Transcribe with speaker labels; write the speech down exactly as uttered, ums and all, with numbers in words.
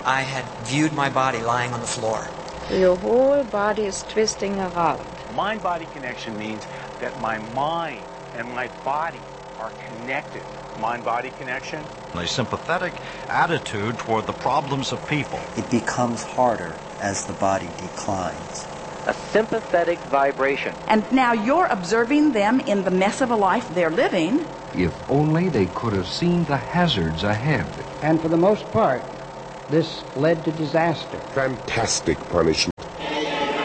Speaker 1: I had viewed my body lying on the floor.
Speaker 2: Your whole body is twisting around.
Speaker 3: Mind-body connection means that my mind and my body are connected. Mind-body connection.
Speaker 4: A sympathetic attitude toward the problems of people.
Speaker 5: It becomes harder as the body declines.
Speaker 6: A sympathetic vibration.
Speaker 7: And now you're observing them in the mess of a life they're living.
Speaker 8: If only they could have seen the hazards ahead.
Speaker 9: And for the most part, this led to disaster.
Speaker 10: Fantastic punishment.